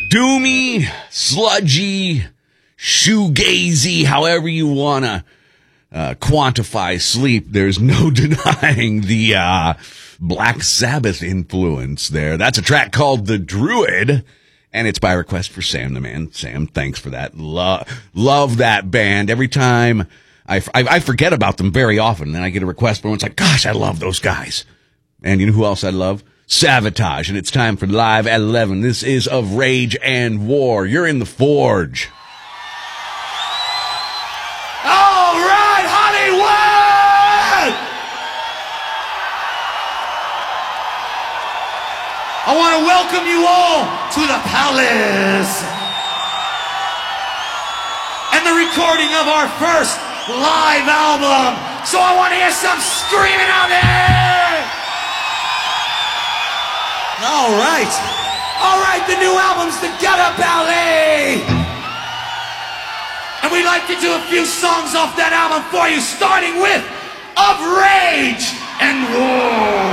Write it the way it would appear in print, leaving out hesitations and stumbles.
doomy, sludgy, shoegazy, however you want to quantify sleep, there's no denying the Black Sabbath influence there. That's a track called The Druid, and it's by request for Sam the Man. Sam, thanks for that. Love that band. Every time I forget about them very often, then I get a request from it's like, gosh, I love those guys. And you know who else I love? Savatage. And it's time for Live at 11. This is Of Rage and War. You're in the Forge. All right, Hollywood! I want to welcome you all to the Palace and the recording of our first live album. So I want to hear some screaming out there. All right, the new album's The Get Up Ballet. And we'd like to do a few songs off that album for you, starting with Of Rage and War.